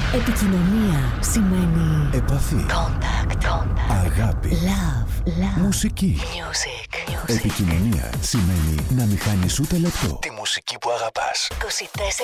Επικοινωνία σημαίνει επαφή. Contact. Αγάπη. Love. Μουσική. Music. Επικοινωνία σημαίνει να μην χάνεις ούτε λεπτό τη μουσική που αγαπάς. 24